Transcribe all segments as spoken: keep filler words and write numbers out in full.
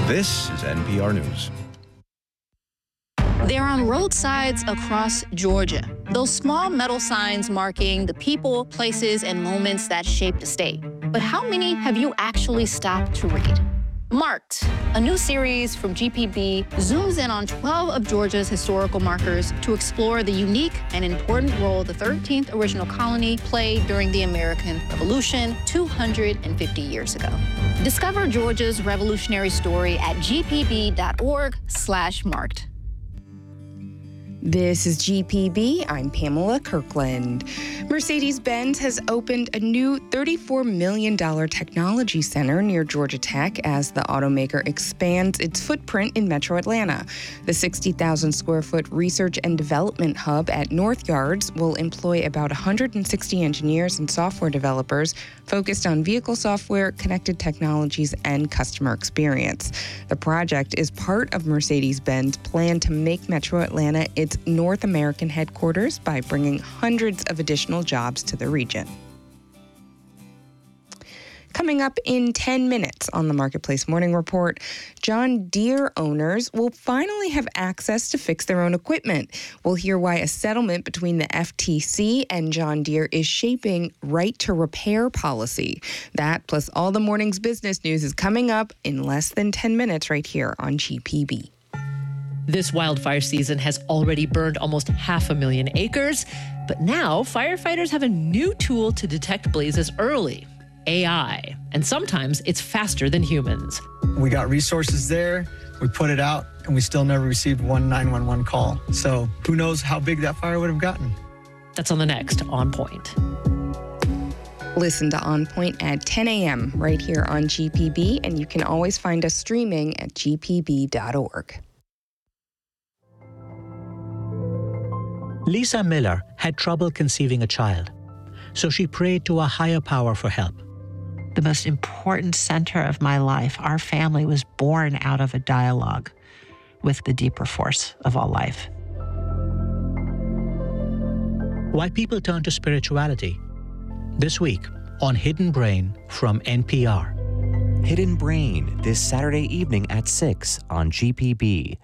This is N P R News. They're on roadsides across Georgia. Those small metal signs marking the people, places, and moments that shaped the state. But how many have you actually stopped to read? Marked, a new series from G P B, zooms in on twelve of Georgia's historical markers to explore the unique and important role the thirteenth original colony played during the American Revolution two hundred fifty years ago. Discover Georgia's revolutionary story at gpb.org slash marked. This is G P B. I'm Pamela Kirkland. Mercedes-Benz has opened a new thirty-four million dollars technology center near Georgia Tech as the automaker expands its footprint in Metro Atlanta. The sixty thousand square foot research and development hub at North Yards will employ about one hundred sixty engineers and software developers focused on vehicle software, connected technologies, and customer experience. The project is part of Mercedes-Benz plan to make Metro Atlanta its North American headquarters by bringing hundreds of additional jobs to the region. Coming up in ten minutes on the Marketplace Morning Report, John Deere owners will finally have access to fix their own equipment. We'll hear why a settlement between the F T C and John Deere is shaping right to repair policy. That plus all the morning's business news is coming up in less than ten minutes right here on G P B. This wildfire season has already burned almost half a million acres, but now firefighters have a new tool to detect blazes early, A I, and sometimes it's faster than humans. We got resources there, we put it out, and we still never received one nine one one call. So who knows how big that fire would have gotten. That's on the next On Point. Listen to On Point at ten a.m. right here on G P B, and you can always find us streaming at g p b dot org. Lisa Miller had trouble conceiving a child, so she prayed to a higher power for help. The most important center of my life, our family, was born out of a dialogue with the deeper force of all life. Why people turn to spirituality. This week on Hidden Brain from N P R. Hidden Brain, this Saturday evening at six on G P B.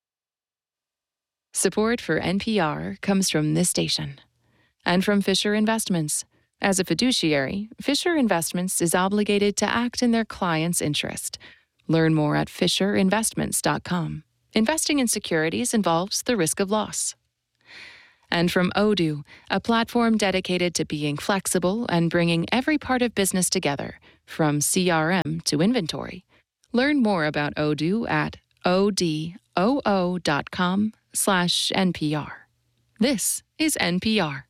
Support for N P R comes from this station and from Fisher Investments. As a fiduciary, Fisher Investments is obligated to act in their client's interest. Learn more at fisher investments dot com. Investing in securities involves the risk of loss. And from Odoo, a platform dedicated to being flexible and bringing every part of business together, from C R M to inventory. Learn more about Odoo at odoo dot com slash N P R. This is N P R.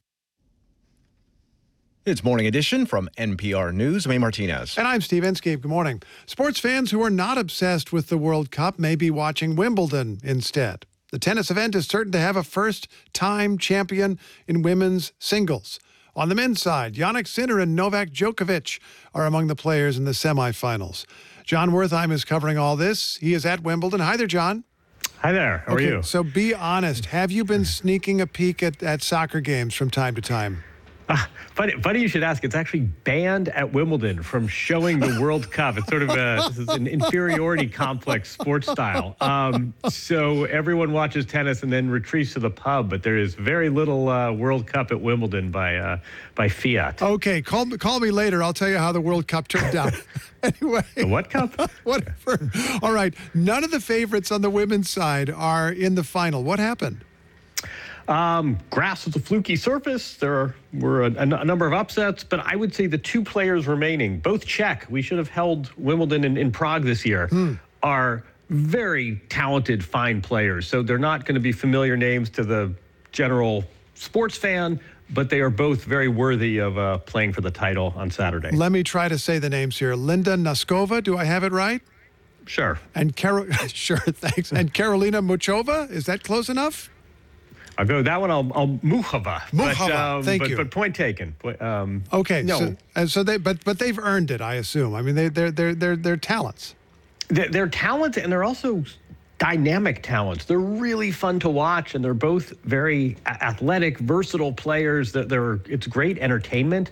It's Morning Edition from N P R News. I'm A. Martinez. And I'm Steve Inskeep. Good morning. Sports fans who are not obsessed with the World Cup may be watching Wimbledon instead. The tennis event is certain to have a first-time champion in women's singles. On the men's side, Jannik Sinner and Novak Djokovic are among the players in the semifinals. John Wertheim is covering all this. He is at Wimbledon. Hi there, John. Hi there. How okay, are you? So be honest. Have you been sneaking a peek at, at soccer games from time to time? Uh, funny, funny you should ask. It's actually banned at Wimbledon from showing the World Cup. It's sort of a this is an inferiority complex sports style. Um, so everyone watches tennis and then retreats to the pub, but there is very little uh, World Cup at Wimbledon by uh, by fiat. Okay, call me, call me later. I'll tell you how the World Cup turned out. Anyway. The what cup? Whatever. All right. None of the favorites on the women's side are in the final. What happened? Um, grass was a fluky surface. There were a, a number of upsets, but I would say the two players remaining, both Czech, we should have held Wimbledon in, in Prague this year, hmm. are very talented, fine players. So they're not going to be familiar names to the general sports fan, but they are both very worthy of uh, playing for the title on Saturday. Let me try to say the names here. Linda Noskova, do I have it right? Sure. And Carol, sure, thanks. And Karolina Muchova, is that close enough? I'll go that one. I'll, I'll Muchova. Muchova. But, um, Thank but, you. But point taken. Um, okay. No. So, and so they, but but they've earned it, I assume. I mean, they they're they're they're they're talents. They're, they're talent, and they're also dynamic talents. They're really fun to watch, and they're both very athletic, versatile players. That they're it's great entertainment.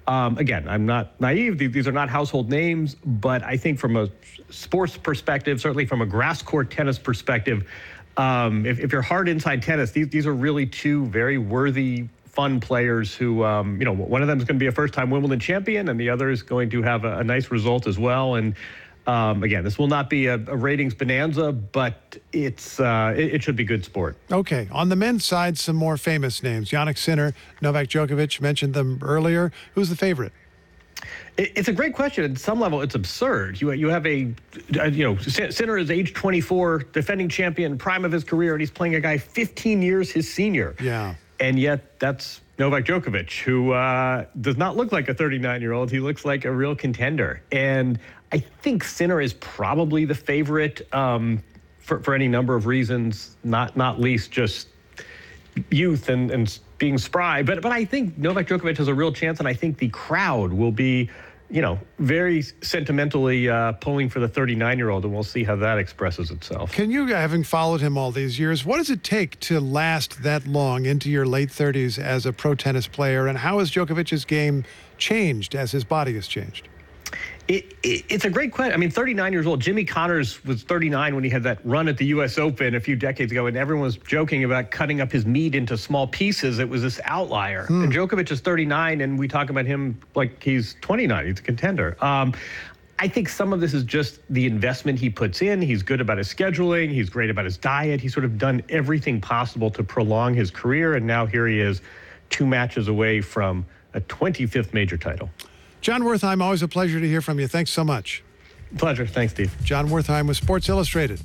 Um, again, I'm not naive. These are not household names, but I think from a sports perspective, certainly from a grass court tennis perspective, um, if, if you're hard inside tennis, these, these are really two very worthy, fun players who, um, you know, one of them is going to be a first-time Wimbledon champion, and the other is going to have a, a nice result as well. And um, again, this will not be a, a ratings bonanza, but it's uh, it, it should be good sport. Okay, on the men's side, some more famous names. Jannik Sinner, Novak Djokovic, mentioned them earlier. Who's the favorite? It's a great question. At some level, it's absurd. You you have a, a you know, Sinner is age twenty-four, defending champion, prime of his career, and he's playing a guy fifteen years his senior. Yeah. And yet that's Novak Djokovic, who uh, does not look like a thirty-nine-year-old. He looks like a real contender. And I think Sinner is probably the favorite um, for, for any number of reasons, not not least just youth and, and being spry. But but I think Novak Djokovic has a real chance, and I think the crowd will be, you know, very sentimentally uh, pulling for the thirty-nine-year-old, and we'll see how that expresses itself. Can you, having followed him all these years, what does it take to last that long into your late thirties as a pro tennis player, and how has Djokovic's game changed as his body has changed? It, it, it's a great question. I mean, thirty-nine years old. Jimmy Connors was thirty-nine when he had that run at the U S Open a few decades ago, and everyone was joking about cutting up his meat into small pieces. It was this outlier. Hmm. And Djokovic is thirty-nine, and we talk about him like he's twenty-nine. He's a contender. Um, I think some of this is just the investment he puts in. He's good about his scheduling. He's great about his diet. He's sort of done everything possible to prolong his career, and now here he is, two matches away from a twenty-fifth major title. Jon Wertheim, always a pleasure to hear from you. Thanks so much. Pleasure. Thanks, Steve. Jon Wertheim with Sports Illustrated.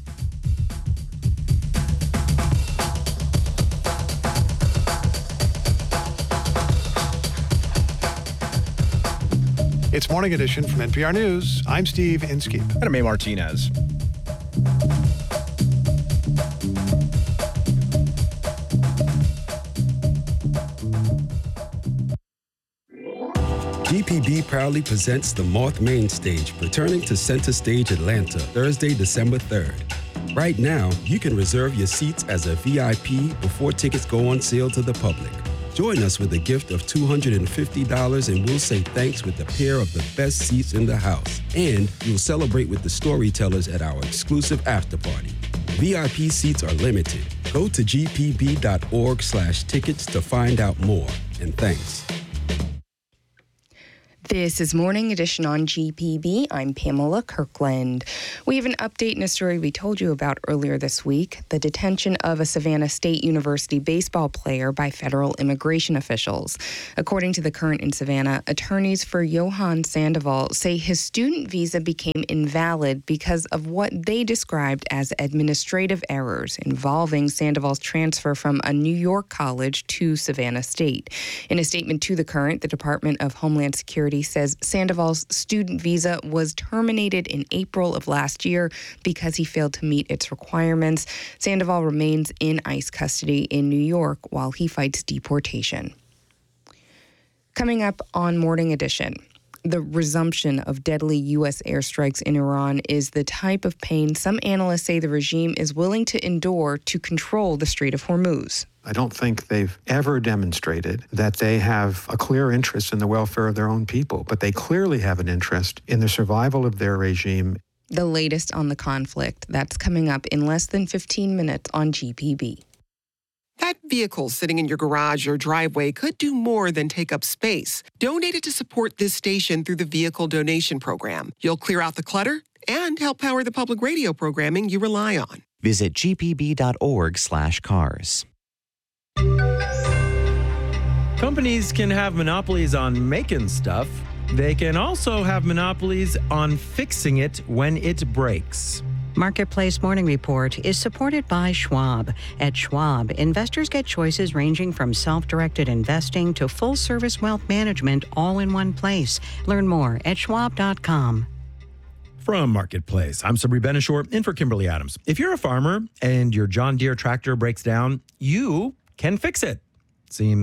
It's Morning Edition from N P R News. I'm Steve Inskeep. And I'm May Martinez. G P B proudly presents the Moth Main Stage, returning to Center Stage Atlanta, Thursday, December third. Right now, you can reserve your seats as a V I P before tickets go on sale to the public. Join us with a gift of two hundred fifty dollars, and we'll say thanks with a pair of the best seats in the house. And you'll celebrate with the storytellers at our exclusive after party. V I P seats are limited. Go to g p b dot org slash tickets to find out more. And thanks. This is Morning Edition on G P B. I'm Pamela Kirkland. We have an update in a story we told you about earlier this week, the detention of a Savannah State University baseball player by federal immigration officials. According to The Current in Savannah, attorneys for Johan Sandoval say his student visa became invalid because of what they described as administrative errors involving Sandoval's transfer from a New York college to Savannah State. In a statement to The Current, the Department of Homeland Security says Sandoval's student visa was terminated in April of last year because he failed to meet its requirements. Sandoval remains in ICE custody in New York while he fights deportation. Coming up on Morning Edition, the resumption of deadly U S airstrikes in Iran is the type of pain some analysts say the regime is willing to endure to control the Strait of Hormuz. I don't think they've ever demonstrated that they have a clear interest in the welfare of their own people, but they clearly have an interest in the survival of their regime. The latest on the conflict, that's coming up in less than fifteen minutes on G P B. That vehicle sitting in your garage or driveway could do more than take up space. Donate it to support this station through the Vehicle Donation Program. You'll clear out the clutter and help power the public radio programming you rely on. Visit g p b dot org slash cars. Companies can have monopolies on making stuff. They can also have monopolies on fixing it when it breaks. Marketplace Morning Report is supported by Schwab. At Schwab, investors get choices ranging from self-directed investing to full-service wealth management all in one place. Learn more at schwab dot com. From Marketplace, I'm Sabri Benishore in for Kimberly Adams. If you're a farmer and your John Deere tractor breaks down, you can fix it. Seems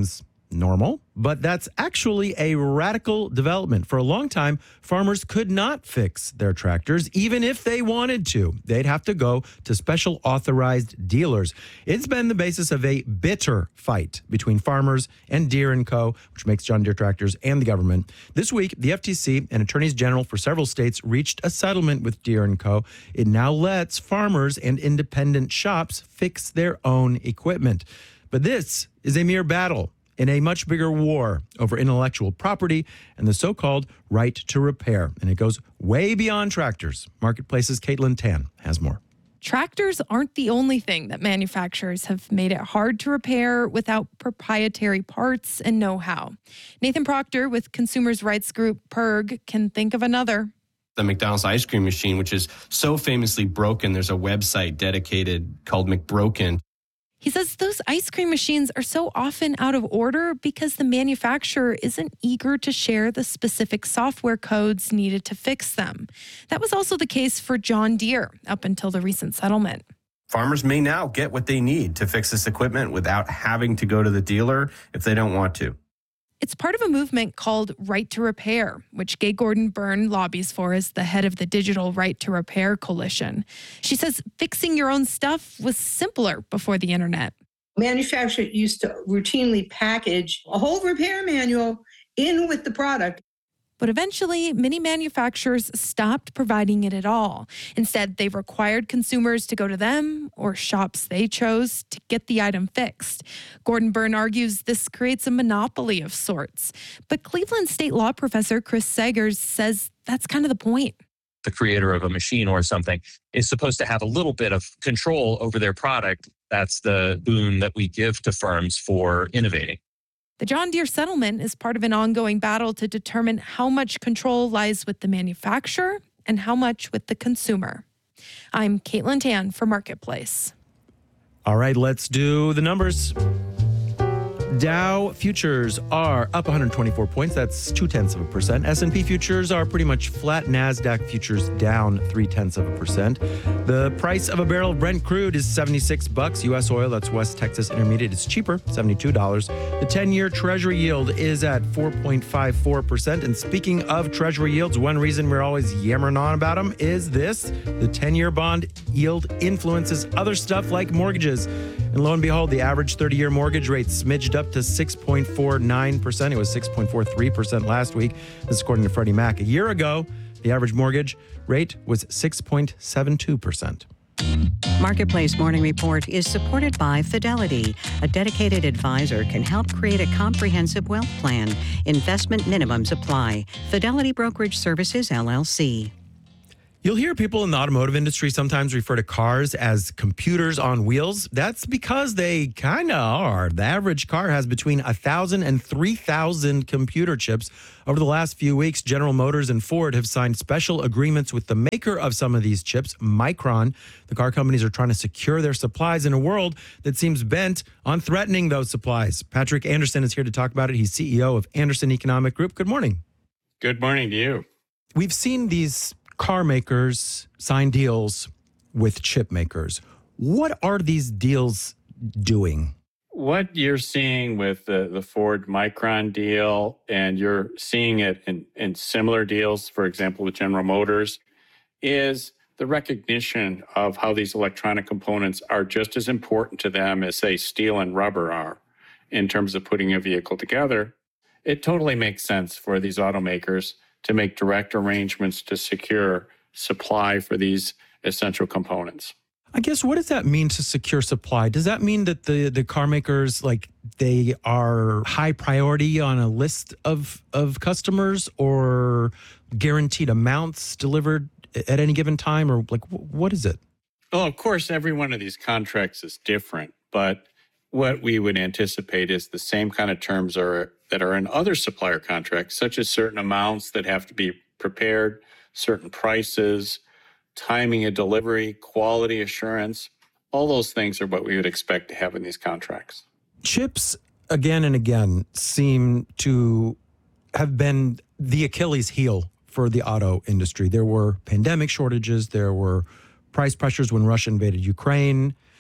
normal, but that's actually a radical development. For a long time, farmers could not fix their tractors, even if they wanted to. They'd have to go to special authorized dealers. It's been the basis of a bitter fight between farmers and Deere and Co., which makes John Deere tractors, and the government. This week, the F T C and attorneys general for several states reached a settlement with Deere and Co. It now lets farmers and independent shops fix their own equipment. But this is a mere battle in a much bigger war over intellectual property and the so-called right to repair. And it goes way beyond tractors. Marketplace's Caitlin Tan has more. Tractors aren't the only thing that manufacturers have made it hard to repair without proprietary parts and know-how. Nathan Proctor with consumers' rights group P E R G can think of another. The McDonald's ice cream machine, which is so famously broken, there's a website dedicated called McBroken. He says those ice cream machines are so often out of order because the manufacturer isn't eager to share the specific software codes needed to fix them. That was also the case for John Deere up until the recent settlement. Farmers may now get what they need to fix this equipment without having to go to the dealer if they don't want to. It's part of a movement called Right to Repair, which Gay Gordon Byrne lobbies for as the head of the Digital Right to Repair Coalition. She says fixing your own stuff was simpler before the internet. Manufacturers used to routinely package a whole repair manual in with the product. But eventually, many manufacturers stopped providing it at all. Instead, they required consumers to go to them or shops they chose to get the item fixed. Gordon Byrne argues this creates a monopoly of sorts. But Cleveland State law professor Chris Sagers says that's kind of the point. The creator of a machine or something is supposed to have a little bit of control over their product. That's the boon that we give to firms for innovating. The John Deere settlement is part of an ongoing battle to determine how much control lies with the manufacturer and how much with the consumer. I'm Caitlin Tan for Marketplace. All right, let's do the numbers. Dow futures are up one hundred twenty-four points. That's two-tenths of a percent. S and P futures are pretty much flat. NASDAQ futures down three-tenths of a percent. The price of a barrel of Brent crude is seventy-six bucks. U S oil, that's West Texas Intermediate, is cheaper, seventy-two dollars. The ten-year Treasury yield is at four point five four percent. And speaking of Treasury yields, one reason we're always yammering on about them is this. The ten-year bond yield influences other stuff like mortgages. And lo and behold, the average thirty-year mortgage rate smidged up to six point four nine percent. It was six point four three percent last week. This is according to Freddie Mac. A year ago, the average mortgage rate was six point seven two percent. Marketplace Morning Report is supported by Fidelity. A dedicated advisor can help create a comprehensive wealth plan. Investment minimums apply. Fidelity Brokerage Services, L L C. You'll hear people in the automotive industry sometimes refer to cars as computers on wheels. That's because they kind of are. The average car has between one thousand and three thousand computer chips. Over the last few weeks, General Motors and Ford have signed special agreements with the maker of some of these chips, Micron. The car companies are trying to secure their supplies in a world that seems bent on threatening those supplies. Patrick Anderson is here to talk about it. He's C E O of Anderson Economic Group. Good morning. Good morning to you. We've seen these car makers sign deals with chip makers. What are these deals doing? What you're seeing with the, the Ford Micron deal, and you're seeing it in, in similar deals, for example, with General Motors, is the recognition of how these electronic components are just as important to them as, say, steel and rubber are in terms of putting a vehicle together. It totally makes sense for these automakers to make direct arrangements to secure supply for these essential components. I guess, what does that mean to secure supply? Does that mean that the, the car makers, like, they are high priority on a list of, of customers, or guaranteed amounts delivered at any given time? Or, like, what is it? Well, of course, every one of these contracts is different, but what we would anticipate is the same kind of terms are that are in other supplier contracts, such as certain amounts that have to be prepared, certain prices, timing of delivery, quality assurance. All those things are what we would expect to have in these contracts. Chips, again and again, seem to have been the Achilles heel for the auto industry. There were pandemic shortages. There were price pressures when Russia invaded Ukraine.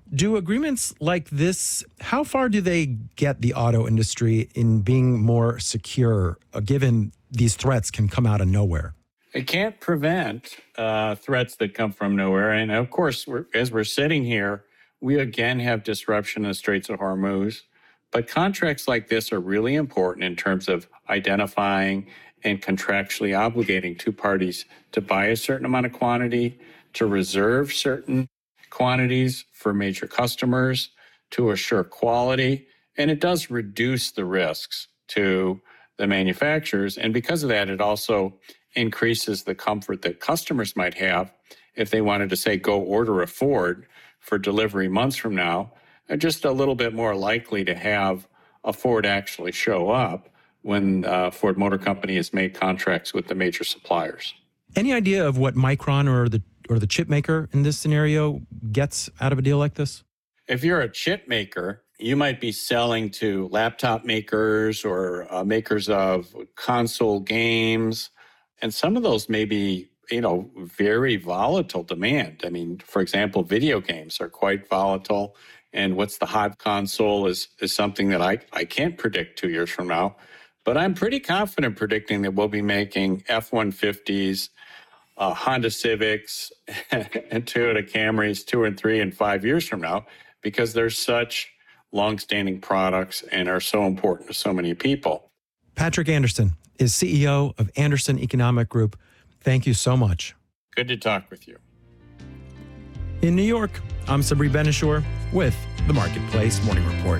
Do agreements like this, how far do they get the auto industry in being more secure, uh, given these threats can come out of nowhere? It can't prevent uh, threats that come from nowhere. And of course, we're, as we're sitting here, we again have disruption in the Straits of Hormuz. But contracts like this are really important in terms of identifying and contractually obligating two parties to buy a certain amount of quantity, to reserve certain quantities for major customers, to assure quality. And it does reduce the risks to the manufacturers. And because of that, it also increases the comfort that customers might have if they wanted to, say, go order a Ford for delivery months from now. They're just a little bit more likely to have a Ford actually show up when uh, Ford Motor Company has made contracts with the major suppliers. Any idea of what Micron or the or the chip maker in this scenario gets out of a deal like this? If you're a chip maker, you might be selling to laptop makers or uh, makers of console games. And some of those may be, you know, very volatile demand. I mean, for example, video games are quite volatile. And what's the hot console is, is something that I, I can't predict two years from now. But I'm pretty confident predicting that we'll be making F one fifties, uh, Honda Civics, and Toyota Camrys two and three and five years from now, because they're such longstanding products and are so important to so many people. Patrick Anderson is C E O of Anderson Economic Group. Thank you so much. Good to talk with you. In New York, I'm Sabri Benishore with the Marketplace Morning Report.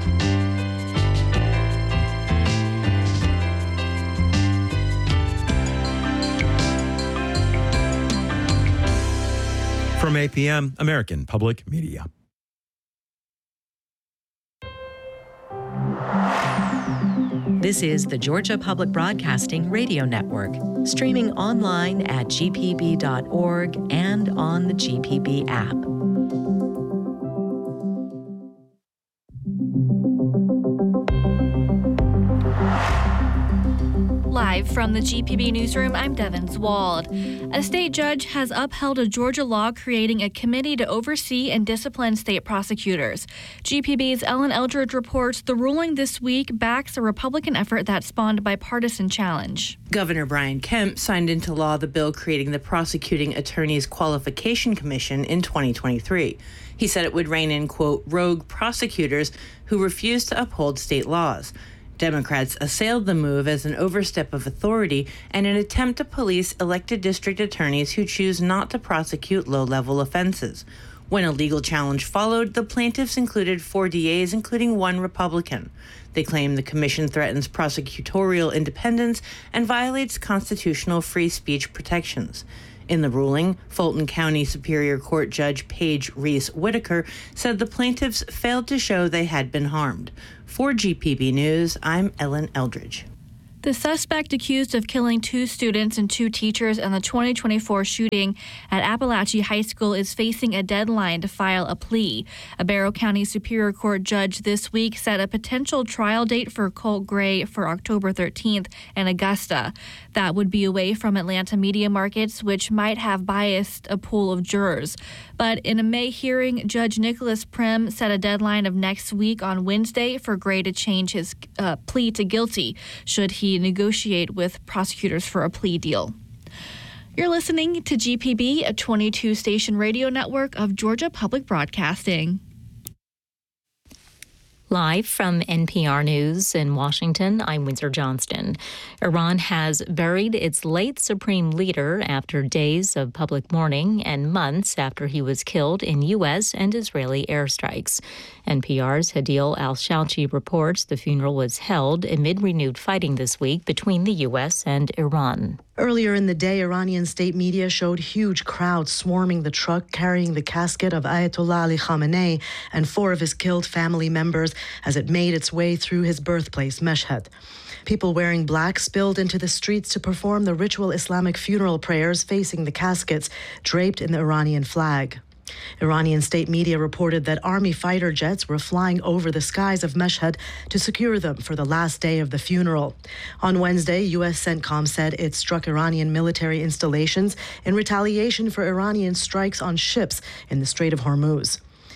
From A P M, American Public Media. This is the Georgia Public Broadcasting Radio Network, streaming online at g p b dot org and on the G P B app. Live from the G P B newsroom, I'm Devin Zwald. A state judge has upheld a Georgia law creating a committee to oversee and discipline state prosecutors. G P B's Ellen Eldridge reports the ruling this week backs a Republican effort that spawned bipartisan challenge. Governor Brian Kemp signed into law the bill creating the Prosecuting Attorneys Qualification Commission in twenty twenty-three. He said it would rein in, quote, rogue prosecutors who refuse to uphold state laws. Democrats assailed the move as an overstep of authority and an attempt to police elected district attorneys who choose not to prosecute low-level offenses. When a legal challenge followed, the plaintiffs included four D As, including one Republican. They claim the commission threatens prosecutorial independence and violates constitutional free speech protections. In the ruling, Fulton County Superior Court Judge Paige Reese Whitaker said the plaintiffs failed to show they had been harmed. For G P B News, I'm Ellen Eldridge. The suspect accused of killing two students and two teachers in the twenty twenty-four shooting at Appalachia High School is facing a deadline to file a plea. A Barrow County Superior Court judge this week set a potential trial date for Colt Gray for October thirteenth in Augusta. That would be away from Atlanta media markets, which might have biased a pool of jurors. But in a May hearing, Judge Nicholas Prim set a deadline of next week on Wednesday for Gray to change his uh, plea to guilty, should he negotiate with prosecutors for a plea deal. You're listening to G P B, a twenty-two station radio network of Georgia Public Broadcasting. Live from N P R News in Washington, I'm Windsor Johnston. Iran has buried its late supreme leader after days of public mourning and months after he was killed in U S and Israeli airstrikes. N P R's Hadil Al-Shalchi reports the funeral was held amid renewed fighting this week between the U S and Iran. Earlier in the day, Iranian state media showed huge crowds swarming the truck carrying the casket of Ayatollah Ali Khamenei and four of his killed family members as it made its way through his birthplace, Mashhad. People wearing black spilled into the streets to perform the ritual Islamic funeral prayers facing the caskets draped in the Iranian flag. Iranian state media reported that army fighter jets were flying over the skies of Mashhad to secure them for the last day of the funeral. On Wednesday, U S CENTCOM said it struck Iranian military installations in retaliation for Iranian strikes on ships in the Strait of Hormuz.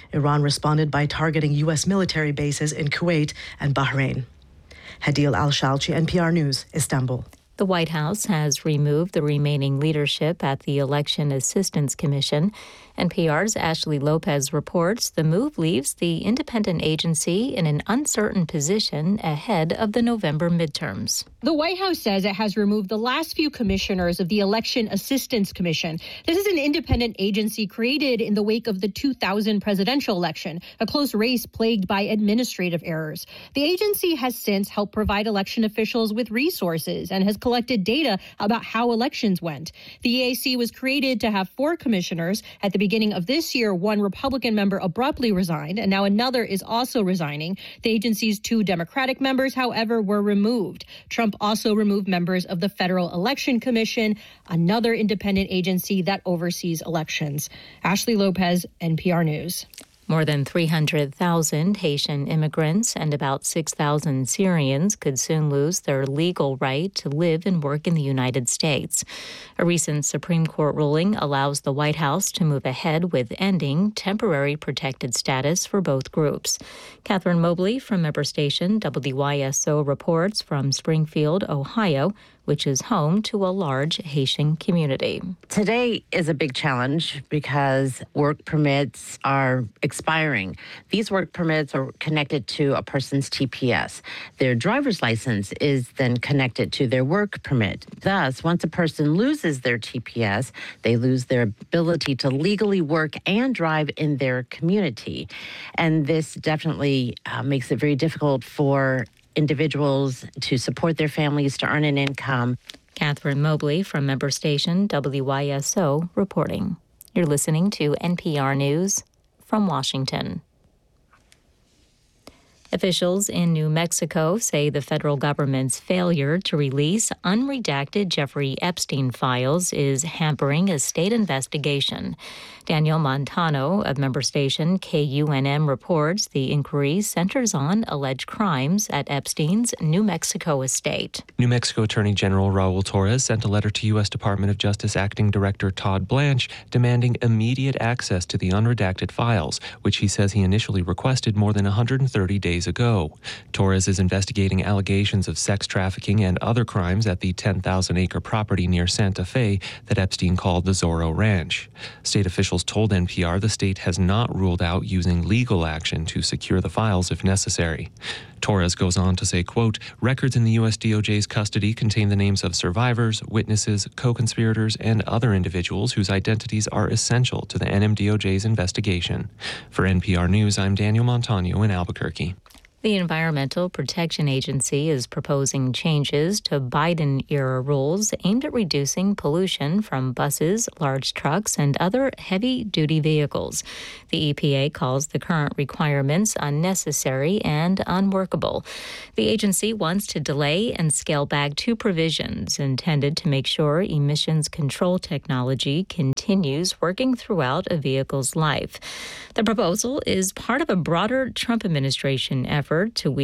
Iran responded by targeting U S military bases in Kuwait and Bahrain. Hadil Al-Shalchi, N P R News, Istanbul. The White House has removed the remaining leadership at the Election Assistance Commission. N P R's Ashley Lopez reports the move leaves the independent agency in an uncertain position ahead of the November midterms. The White House says it has removed the last few commissioners of the Election Assistance Commission. This is an independent agency created in the wake of the two thousand presidential election, a close race plagued by administrative errors. The agency has since helped provide election officials with resources and has collected data about how elections went. The E A C was created to have four commissioners. At the beginning of this year, one Republican member abruptly resigned, and now another is also resigning. The agency's two Democratic members, however, were removed. Trump also removed members of the Federal Election Commission, another independent agency that oversees elections. Ashley Lopez, N P R News. More than three hundred thousand Haitian immigrants and about six thousand Syrians could soon lose their legal right to live and work in the United States. A recent Supreme Court ruling allows the White House to move ahead with ending temporary protected status for both groups. Catherine Mobley from member station W Y S O reports from Springfield, Ohio, which is home to a large Haitian community. Today is a big challenge because work permits are expiring. These work permits are connected to a person's T P S. Their driver's license is then connected to their work permit. Thus, once a person loses their T P S, they lose their ability to legally work and drive in their community. And this definitely uh, makes it very difficult for individuals to support their families, to earn an income. Catherine Mobley from member station W Y S O reporting. You're listening to N P R News from Washington. Officials in New Mexico say the federal government's failure to release unredacted Jeffrey Epstein files is hampering a state investigation. Daniel Montano of member station K U N M reports the inquiry centers on alleged crimes at Epstein's New Mexico estate. New Mexico Attorney General Raul Torres sent a letter to U S Department of Justice Acting Director Todd Blanche demanding immediate access to the unredacted files, which he says he initially requested more than one hundred thirty days ago. Torres is investigating allegations of sex trafficking and other crimes at the ten thousand acre property near Santa Fe that Epstein called the Zorro Ranch. State officials told N P R the state has not ruled out using legal action to secure the files if necessary. Torres goes on to say, quote, records in the U S D O J's custody contain the names of survivors, witnesses, co-conspirators, and other individuals whose identities are essential to the N M D O J's investigation. For N P R News, I'm Daniel Montano in Albuquerque. The Environmental Protection Agency is proposing changes to Biden-era rules aimed at reducing pollution from buses, large trucks, and other heavy-duty vehicles. The E P A calls the current requirements unnecessary and unworkable. The agency wants to delay and scale back two provisions intended to make sure emissions control technology continues working throughout a vehicle's life. The proposal is part of a broader Trump administration effort to